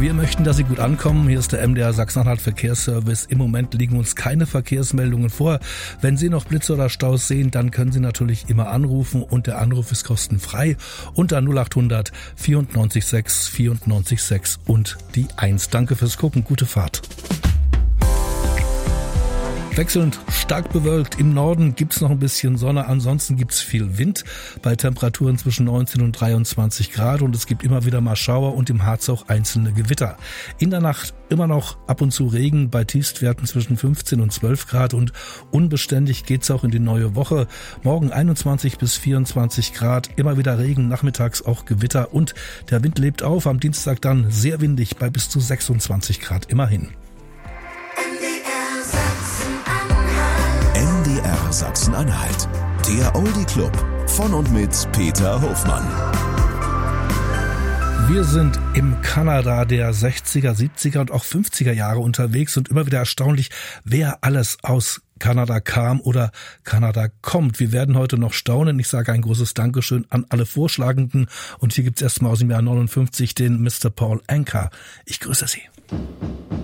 Wir möchten, dass Sie gut ankommen. Hier ist der MDR Sachsen-Anhalt Verkehrsservice. Im Moment liegen uns keine Verkehrsmeldungen vor. Wenn Sie noch Blitze oder Staus sehen, dann können Sie natürlich immer anrufen und der Anruf ist kostenfrei unter 0800 94 6 94 6 und die 1. Danke fürs Gucken. Gute Fahrt. Wechselnd stark bewölkt. Im Norden gibt's noch ein bisschen Sonne, ansonsten gibt's viel Wind bei Temperaturen zwischen 19 und 23 Grad und es gibt immer wieder mal Schauer und im Harz auch einzelne Gewitter. In der Nacht immer noch ab und zu Regen bei Tiefstwerten zwischen 15 und 12 Grad und unbeständig geht's auch in die neue Woche. Morgen 21 bis 24 Grad, immer wieder Regen, nachmittags auch Gewitter und der Wind lebt auf. Am Dienstag dann sehr windig bei bis zu 26 Grad immerhin. MDR Sachsen-Anhalt, der Oldie Club von und mit Peter Hofmann. Wir sind im Kanada der 60er, 70er und auch 50er Jahre unterwegs und immer wieder erstaunlich, wer alles aus Kanada kam oder Kanada kommt. Wir werden heute noch staunen. Ich sage ein großes Dankeschön an alle Vorschlagenden und hier gibt's erstmal aus dem Jahr 59 den Mr. Paul Anka. Ich grüße Sie.